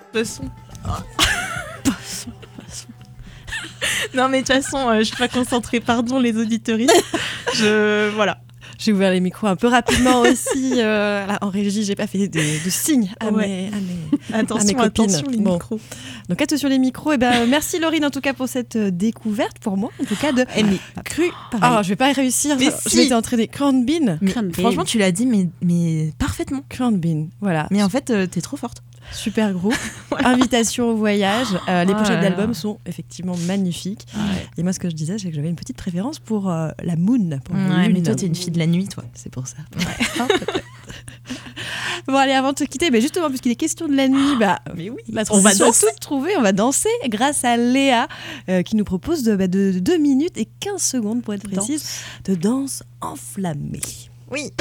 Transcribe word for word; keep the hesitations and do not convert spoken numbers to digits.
Poisson. Non mais de toute façon, euh, je suis pas concentrée. Pardon les auditoristes. Je voilà. J'ai ouvert les micros un peu rapidement aussi. Euh, là, en régie, j'ai pas fait de, de signes à, Ouais. mes, à, mes, Attention, à mes copines. attention les Bon. micros. Donc attention les micros. Et ben merci Laurine en tout cas pour cette euh, découverte pour moi en tout cas de Eh, mais cru. Ah, je vais pas réussir. Mais je si. m'étais entraînée. Crown bean. Mais Crown bean. franchement, tu l'as dit, mais, mais parfaitement. Crown bean. Voilà. Mais en fait, euh, t'es trop forte. Super groupe. Invitation au voyage. Euh, les Oh pochettes là là. d'albums sont effectivement magnifiques. Ouais. Et moi, ce que je disais, c'est que j'avais une petite préférence pour euh, la moon. Pour la Ouais, mais lune. toi, t'es une fille de la nuit, toi. C'est pour ça. Hein, peut-être. Bon, allez, avant de se quitter, bah, justement, puisqu'il est question de la nuit, bah, Mais oui. la On va transition est danser. toute trouvée. On va danser grâce à Léa, euh, qui nous propose de, bah, de deux minutes et quinze secondes, pour être précise, de danse enflammée. Oui.